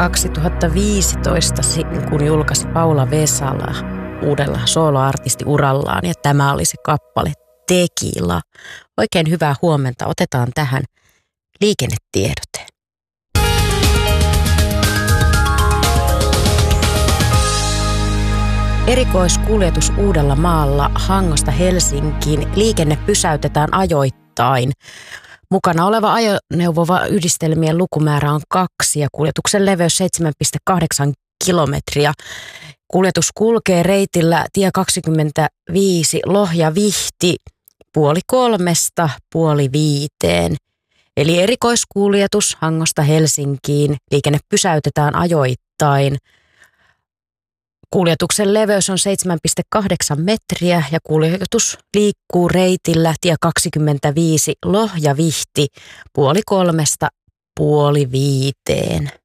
2015, kun julkaisi Paula Vesala uudella soloartistiurallaan, ja tämä oli se kappale Tequila. Oikein hyvää huomenta. Otetaan tähän liikennetiedote. Erikoiskuljetus Uudellamaalla Hangosta Helsinkiin. Liikenne pysäytetään ajoittain. Mukana oleva ajoneuvo yhdistelmien lukumäärä on 2 ja kuljetuksen leveys 7,8 kilometriä. Kuljetus kulkee reitillä tie 25 Lohja-Vihti 2:30 5:30. Eli erikoiskuljetus Hangosta Helsinkiin. Liikenne pysäytetään ajoittain. Kuljetuksen leveys on 7,8 metriä ja kuljetus liikkuu reitillä tie 25 Lohja-Vihti 2:30 5:30.